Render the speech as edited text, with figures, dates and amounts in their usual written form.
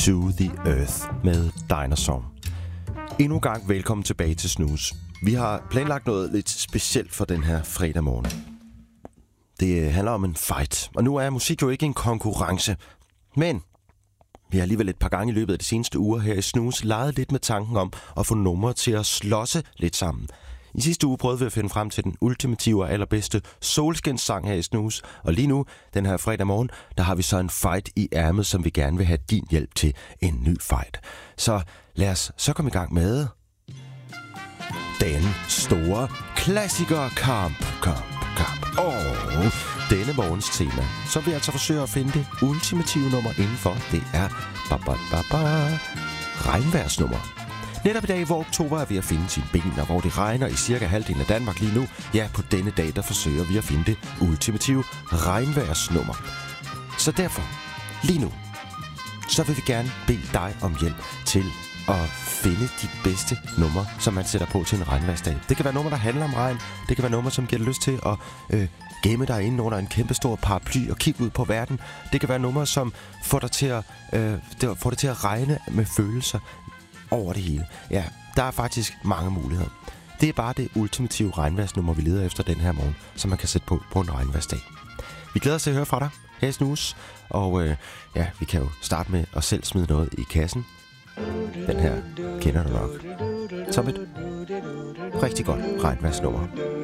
to the Earth med Dinosaur. Endnu en gang velkommen tilbage til Snooze. Vi har planlagt noget lidt specielt for den her fredag morgen. Det handler om en fight, og nu er musik jo ikke en konkurrence, men vi har alligevel et par gange i løbet af de seneste uger her i Snooze leget lidt med tanken om at få numre til at slåsse lidt sammen. I sidste uge prøvede vi at finde frem til den ultimative og allerbedste solskinssang her i Snooze, og lige nu, den her fredag morgen, der har vi så en fight i ærmet, som vi gerne vil have din hjælp til en ny fight. Så lad os så komme i gang med den store klassikerkamp. Og denne morgens tema, som vi altså forsøger at finde det ultimative nummer indenfor, det er regnvejrsnummer. Netop i dag, hvor oktober er ved at finde sine ben, og hvor det regner i cirka halvdelen af Danmark lige nu, ja, på denne dag, der forsøger vi at finde det ultimative regnvejrsnummer. Så derfor, lige nu, så vil vi gerne bede dig om hjælp til at finde de bedste numre, som man sætter på til en regnvejrsdag. Det kan være numre, der handler om regn. Det kan være numre, som giver dig lyst til at gemme dig inde under en kæmpestor paraply og kigge ud på verden. Det kan være numre, som får dig til at regne med følelser over det hele. Ja, der er faktisk mange muligheder. Det er bare det ultimative regnvejrsnummer, vi leder efter den her morgen, som man kan sætte på en regnvejrsdag. Vi glæder os til at høre fra dig her i Snooze, og vi kan jo starte med at selv smide noget i kassen. Den her kender du nok som et rigtig godt regnvejrsnummer.